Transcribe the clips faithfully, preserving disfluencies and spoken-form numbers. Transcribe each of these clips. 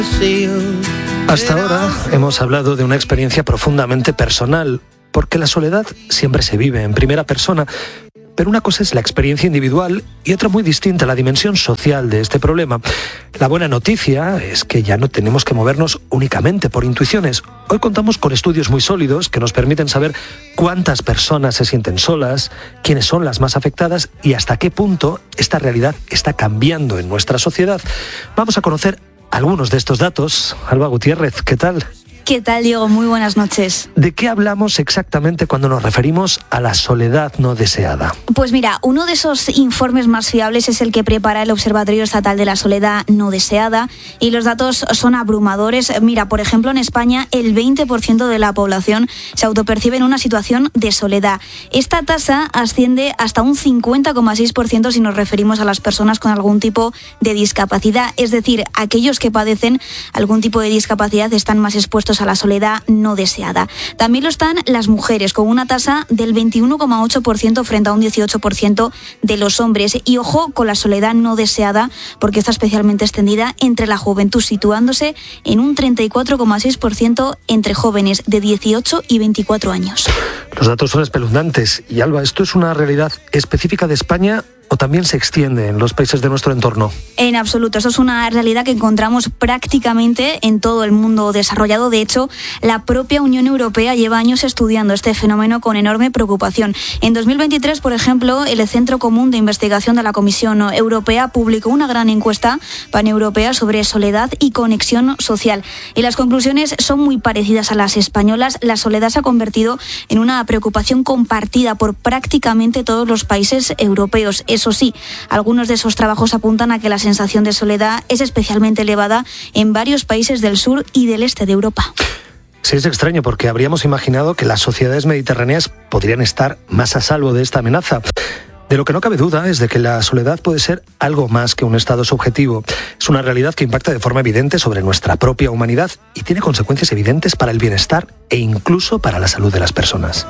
Hasta ahora hemos hablado de una experiencia profundamente personal, porque la soledad siempre se vive en primera persona, pero una cosa es la experiencia individual y otra muy distinta, la dimensión social de este problema. La buena noticia es que ya no tenemos que movernos únicamente por intuiciones. Hoy contamos con estudios muy sólidos que nos permiten saber cuántas personas se sienten solas, quiénes son las más afectadas y hasta qué punto esta realidad está cambiando en nuestra sociedad. Vamos a conocer algunos de estos datos. Alba Gutiérrez, ¿qué tal? ¿Qué tal, Diego? Muy buenas noches. ¿De qué hablamos exactamente cuando nos referimos a la soledad no deseada? Pues mira, uno de esos informes más fiables es el que prepara el Observatorio Estatal de la Soledad No Deseada y los datos son abrumadores. Mira, por ejemplo, en España el veinte por ciento de la población se autopercibe en una situación de soledad. Esta tasa asciende hasta un cincuenta coma seis por ciento si nos referimos a las personas con algún tipo de discapacidad. Es decir, aquellos que padecen algún tipo de discapacidad están más expuestos a la soledad no deseada. También lo están las mujeres, con una tasa del veintiuno coma ocho por ciento frente a un dieciocho por ciento de los hombres. Y ojo con la soledad no deseada, porque está especialmente extendida entre la juventud, situándose en un treinta y cuatro coma seis por ciento entre jóvenes de dieciocho y veinticuatro años. Los datos son espeluznantes. Y Alba, ¿esto es una realidad específica de España o también se extiende en los países de nuestro entorno? En absoluto, eso es una realidad que encontramos prácticamente en todo el mundo desarrollado. De hecho, la propia Unión Europea lleva años estudiando este fenómeno con enorme preocupación. En dos mil veintitrés, por ejemplo, el Centro Común de Investigación de la Comisión Europea publicó una gran encuesta paneuropea sobre soledad y conexión social. Y las conclusiones son muy parecidas a las españolas. La soledad se ha convertido en una preocupación compartida por prácticamente todos los países europeos. Eso sí, algunos de esos trabajos apuntan a que la sensación de soledad es especialmente elevada en varios países del sur y del este de Europa. Sí, es extraño porque habríamos imaginado que las sociedades mediterráneas podrían estar más a salvo de esta amenaza. De lo que no cabe duda es de que la soledad puede ser algo más que un estado subjetivo. Es una realidad que impacta de forma evidente sobre nuestra propia humanidad y tiene consecuencias evidentes para el bienestar e incluso para la salud de las personas.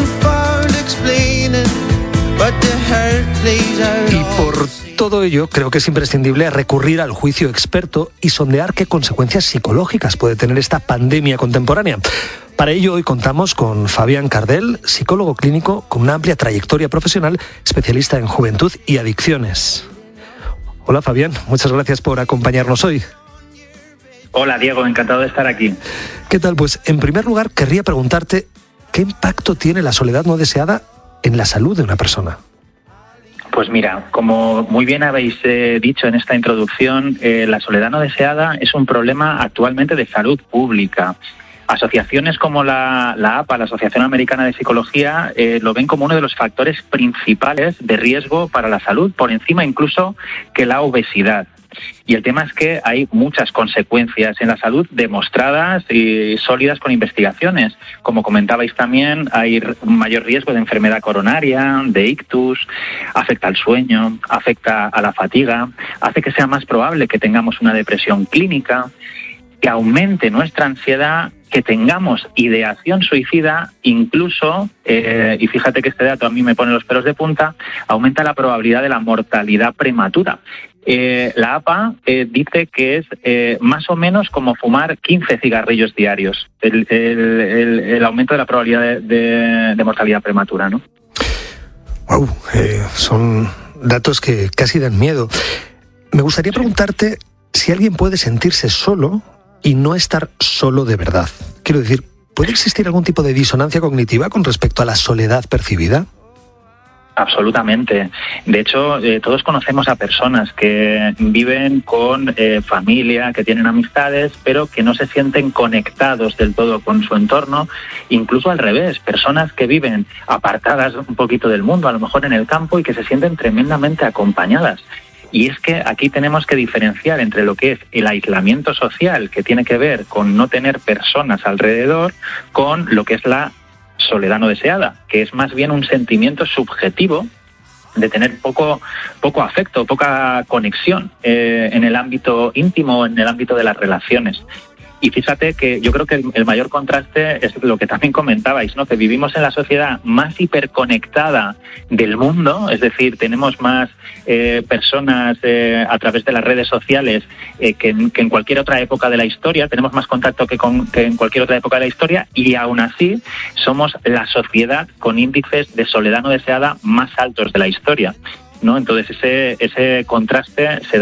Y por todo ello, creo que es imprescindible recurrir al juicio experto y sondear qué consecuencias psicológicas puede tener esta pandemia contemporánea. Para ello, hoy contamos con Fabián Cardel, psicólogo clínico con una amplia trayectoria profesional, especialista en juventud y adicciones. Hola, Fabián, muchas gracias por acompañarnos hoy. Hola, Diego, encantado de estar aquí. ¿Qué tal? Pues, en primer lugar, querría preguntarte, ¿qué impacto tiene la soledad no deseada en la salud de una persona? Pues mira, como muy bien habéis eh, dicho en esta introducción, eh, la soledad no deseada es un problema actualmente de salud pública. Asociaciones como la, la A P A, la Asociación Americana de Psicología, eh, lo ven como uno de los factores principales de riesgo para la salud, por encima incluso que la obesidad. Y el tema es que hay muchas consecuencias en la salud demostradas y sólidas con investigaciones. Como comentabais también, hay un mayor riesgo de enfermedad coronaria, de ictus, afecta al sueño, afecta a la fatiga, hace que sea más probable que tengamos una depresión clínica, que aumente nuestra ansiedad, que tengamos ideación suicida, incluso, eh, y fíjate que este dato a mí me pone los pelos de punta, aumenta la probabilidad de la mortalidad prematura. Eh, la A P A eh, dice que es eh, más o menos como fumar quince cigarrillos diarios, el, el, el, el aumento de la probabilidad de, de, de mortalidad prematura, ¿no? Wow, eh, son datos que casi dan miedo. Me gustaría preguntarte si alguien puede sentirse solo y no estar solo de verdad. Quiero decir, ¿puede existir algún tipo de disonancia cognitiva con respecto a la soledad percibida? Absolutamente. De hecho, eh, todos conocemos a personas que viven con eh, familia, que tienen amistades, pero que no se sienten conectados del todo con su entorno. Incluso al revés, personas que viven apartadas un poquito del mundo, a lo mejor en el campo, y que se sienten tremendamente acompañadas. Y es que aquí tenemos que diferenciar entre lo que es el aislamiento social, que tiene que ver con no tener personas alrededor, con lo que es la soledad no deseada, que es más bien un sentimiento subjetivo de tener poco, poco afecto, poca conexión eh, en el ámbito íntimo, en el ámbito de las relaciones. Y fíjate que yo creo que el, el mayor contraste es lo que también comentabais, ¿no? Que vivimos en la sociedad más hiperconectada del mundo, es decir, tenemos más eh, personas eh, a través de las redes sociales eh, que, en, que en cualquier otra época de la historia, tenemos más contacto que, con, que en cualquier otra época de la historia, y aún así somos la sociedad con índices de soledad no deseada más altos de la historia, ¿no? Entonces ese, ese contraste se